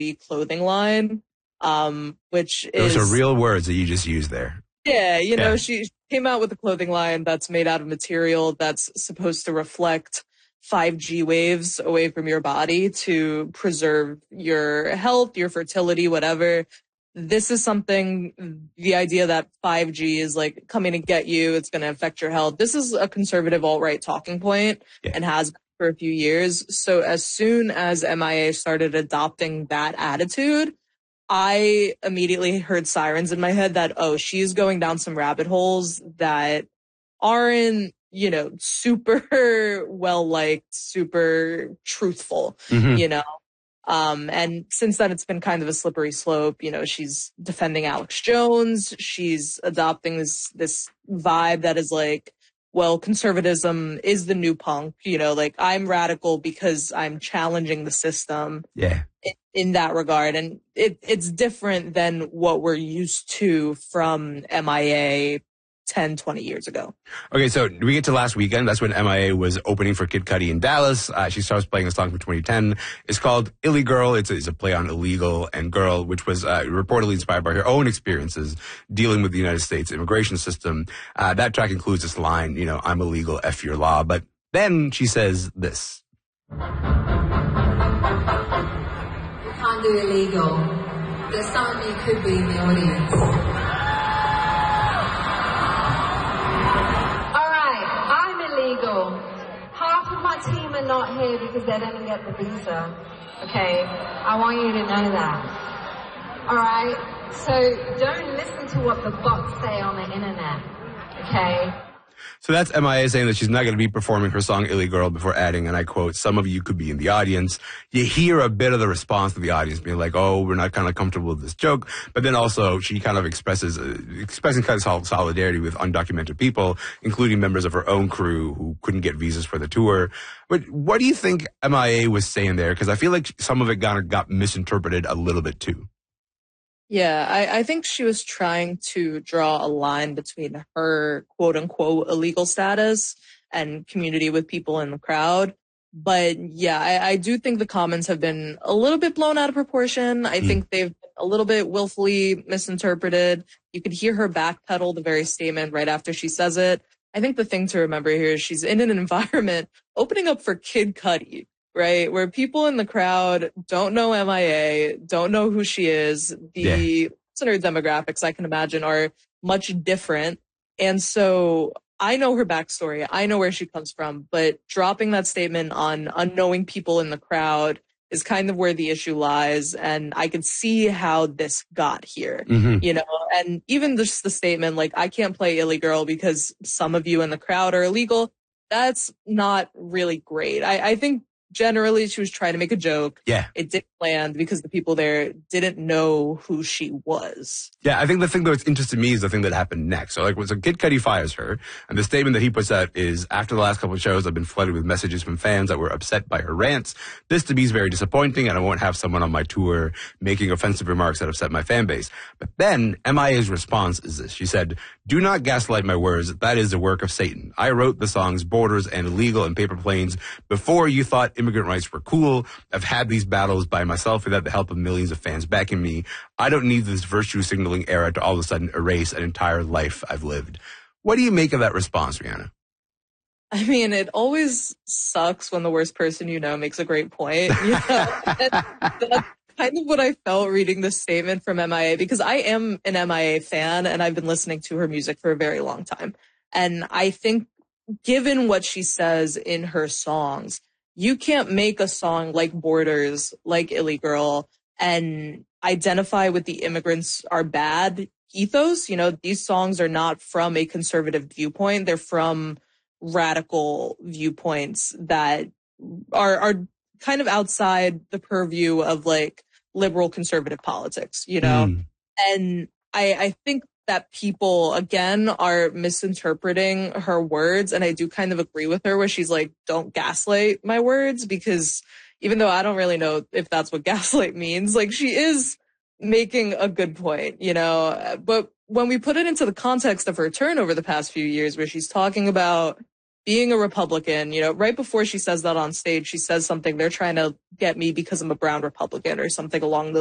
the clothing line, which Those are is real words that you just used there. yeah, Yeah. she came out with a clothing line that's made out of material that's supposed to reflect 5G waves away from your body to preserve your health, your fertility, whatever. This is something, the idea that 5G is like coming to get you, it's going to affect your health. This is a conservative alt-right talking point and has been for a few years. So as soon as MIA started adopting that attitude, I immediately heard sirens in my head that, oh, she's going down some rabbit holes that aren't, super well liked, super truthful, Mm-hmm. And since then it's been kind of a slippery slope. She's defending Alex Jones. She's adopting this vibe that is like, well, conservatism is the new punk, like I'm radical because I'm challenging the system Yeah. in that regard. And it's different than what we're used to from MIA 10, 20 years ago. Okay, so we get to last weekend. That's when MIA was opening for Kid Cudi in Dallas. She starts playing a song from 2010. It's called Illy Girl. It's a play on illegal and girl, which was reportedly inspired by her own experiences dealing with the United States immigration system. That track includes this line, I'm illegal, F your law. But then she says this. You can't do illegal. There's some of you could be in the audience. Half of my team are not here because they didn't get the visa. Okay? I want you to know that. Alright? So don't listen to what the bots say on the internet. Okay? So that's MIA saying that she's not going to be performing her song Illy Girl before adding, and I quote, some of you could be in the audience. You hear a bit of the response to the audience being like, oh, we're not kind of comfortable with this joke. But then also she kind of expressing kind of solidarity with undocumented people, including members of her own crew who couldn't get visas for the tour. But what do you think MIA was saying there? Because I feel like some of it kind of got misinterpreted a little bit too. Yeah, I think she was trying to draw a line between her quote unquote illegal status and community with people in the crowd. But yeah, I do think the comments have been a little bit blown out of proportion. I think they've been a little bit willfully misinterpreted. You could hear her backpedal the very statement right after she says it. I think the thing to remember here is she's in an environment opening up for Kid Cudi, right? Where people in the crowd don't know MIA, don't know who she is. The listener demographics, I can imagine, are much different. And so I know her backstory. I know where she comes from, but dropping that statement on unknowing people in the crowd is kind of where the issue lies. And I could see how this got here, and even just the statement, like, I can't play Illy Girl because some of you in the crowd are illegal. That's not really great. I think generally she was trying to make a joke. Yeah. It didn't land because the people there didn't know who she was. Yeah, I think the thing that's interested me is the thing that happened next. So Kid Cudi fires her, and the statement that he puts out is, after the last couple of shows, I've been flooded with messages from fans that were upset by her rants. This to me is very disappointing, and I won't have someone on my tour making offensive remarks that upset my fan base. But then MIA's response is this. She said, do not gaslight my words. That is the work of Satan. I wrote the songs Borders and Illegal and Paper Planes before you thought immigrant rights were cool. I've had these battles by myself without the help of millions of fans backing me. I don't need this virtue signaling era to all of a sudden erase an entire life I've lived. What do you make of that response, Rihanna? I mean, it always sucks when the worst person you know makes a great point. That's kind of what I felt reading this statement from MIA, because I am an MIA fan and I've been listening to her music for a very long time. And I think given what she says in her songs, you can't make a song like Borders, like Illy Girl, and identify with the immigrants are bad ethos. These songs are not from a conservative viewpoint. They're from radical viewpoints that are kind of outside the purview of like liberal conservative politics, And I think that people, again, are misinterpreting her words. And I do kind of agree with her where she's like, don't gaslight my words, because even though I don't really know if that's what gaslight means, like, she is making a good point, But when we put it into the context of her turn over the past few years, where she's talking about being a Republican, you know, right before she says that on stage, she says something, they're trying to get me because I'm a brown Republican or something along those